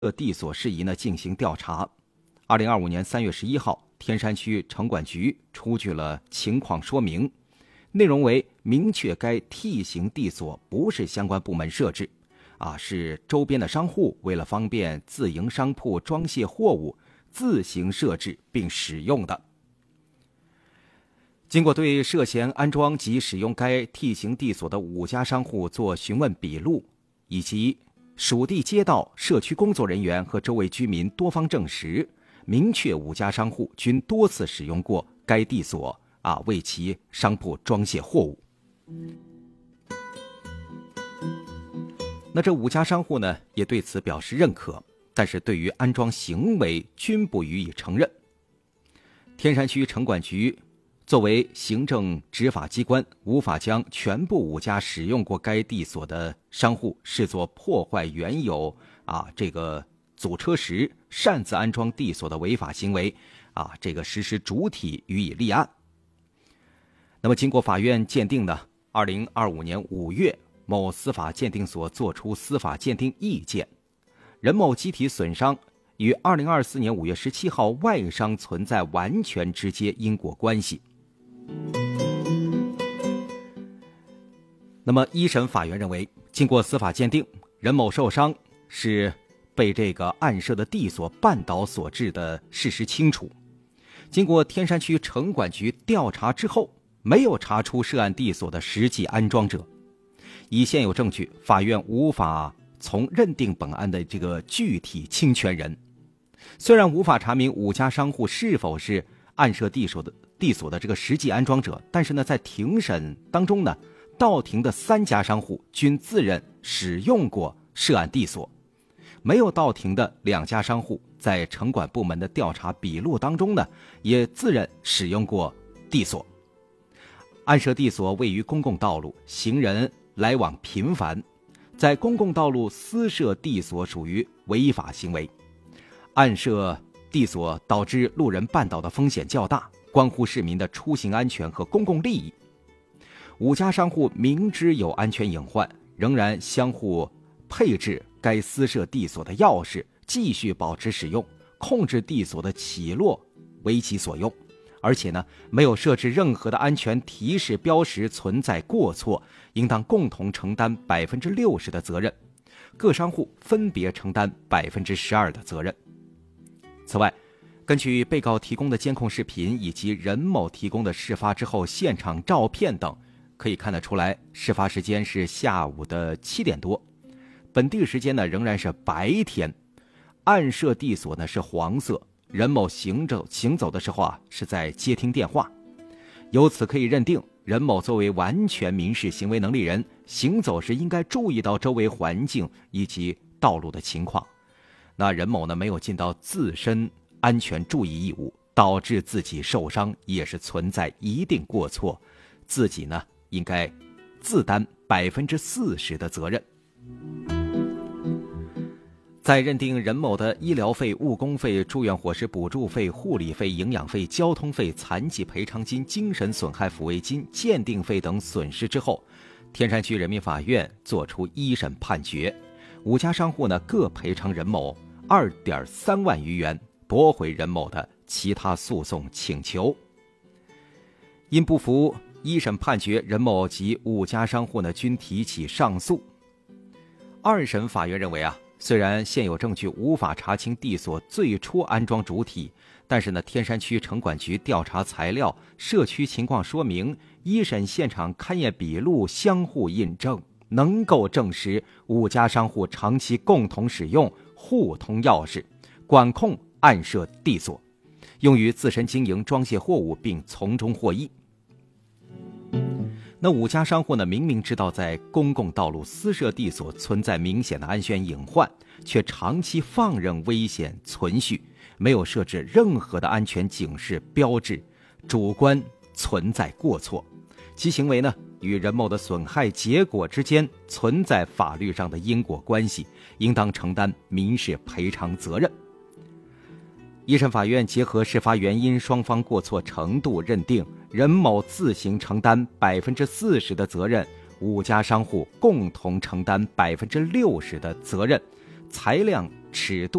地所事宜呢进行调查。2025年3月11号，天山区城管局出具了情况说明，内容为明确该 T 型地所不是相关部门设置，是周边的商户为了方便自营商铺装卸货物自行设置并使用的。经过对涉嫌安装及使用该 T 型地所的5家商户做询问笔录，以及属地街道、社区工作人员和周围居民多方证实，明确5家商户均多次使用过该地所为其商铺装卸货物。那这5家商户呢也对此表示认可，但是对于安装行为均不予以承认。天山区城管局作为行政执法机关，无法将全部5家使用过该地所的商户视作破坏原有阻车时擅自安装地所的违法行为实施主体予以立案。那么经过法院鉴定呢，2025年5月，某司法鉴定所作出司法鉴定意见，任某机体损伤与2024年5月17号外伤存在完全直接因果关系。那么一审法院认为，经过司法鉴定，任某受伤是被这个案涉的地所绊倒所致的事实清楚。经过天山区城管局调查之后，没有查出涉案地所的实际安装者。以现有证据，法院无法从认定本案的这个具体侵权人。虽然无法查明5家商户是否是案涉地所的这个实际安装者，但是呢，在庭审当中呢，到庭的3家商户均自认使用过涉案地所，没有到庭的2家商户在城管部门的调查笔录当中呢，也自认使用过地所。案涉地所位于公共道路，行人来往频繁，在公共道路私设地所属于违法行为。案涉地所导致路人绊倒的风险较大，关乎市民的出行安全和公共利益。5家商户明知有安全隐患，仍然相互配置该私设地所的钥匙，继续保持使用，控制地所的起落为其所用，而且呢，没有设置任何的安全提示标识存在过错，应当共同承担60%的责任，各商户分别承担12%的责任。此外，根据被告提供的监控视频以及任某提供的事发之后现场照片等，可以看得出来，事发时间是下午的7点多，本地时间呢仍然是白天，案涉地所呢是黄色，任某行走的时候是在接听电话。由此可以认定，任某作为完全民事行为能力人，行走时应该注意到周围环境以及道路的情况。那任某呢没有尽到自身安全注意义务，导致自己受伤，也是存在一定过错，自己呢应该自担40%的责任。在认定任某的医疗费、误工费、住院伙食补助费、护理费、营养费、交通费、残疾赔偿金、精神损害抚慰金、鉴定费等损失之后，天山区人民法院作出一审判决，5家商户呢各赔偿任某2.3万余元，驳回任某的其他诉讼请求。因不服一审判决，任某及5家商户呢均提起上诉。2审法院认为虽然现有证据无法查清地所最初安装主体，但是呢，天山区城管局调查材料、社区情况说明、一审现场勘验笔录相互印证，能够证实5家商户长期共同使用、互通钥匙，管控案涉地所，用于自身经营装卸货物，并从中获益。那5家商户呢，明明知道在公共道路私设地所存在明显的安全隐患，却长期放任危险存续，没有设置任何的安全警示标志，主观存在过错，其行为呢与任某的损害结果之间存在法律上的因果关系，应当承担民事赔偿责任。一审法院结合事发原因、双方过错程度，认定任某自行承担40%的责任，5家商户共同承担60%的责任，裁量尺度